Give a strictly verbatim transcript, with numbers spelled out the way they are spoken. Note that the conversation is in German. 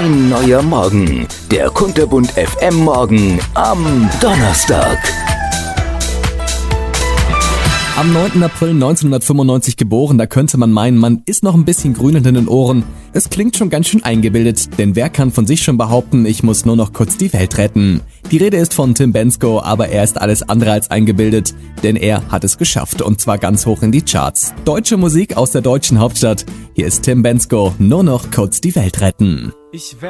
Ein neuer Morgen. Der Kunterbunt F M Morgen am Donnerstag. Am neunten April neunzehnhundertfünfundneunzig geboren, da könnte man meinen, man ist noch ein bisschen grün in den Ohren. Es klingt schon ganz schön eingebildet, denn wer kann von sich schon behaupten, ich muss nur noch kurz die Welt retten? Die Rede ist von Tim Bendzko, aber er ist alles andere als eingebildet, denn er hat es geschafft und zwar ganz hoch in die Charts. Deutsche Musik aus der deutschen Hauptstadt. Hier ist Tim Bendzko, nur noch kurz die Welt retten. Ich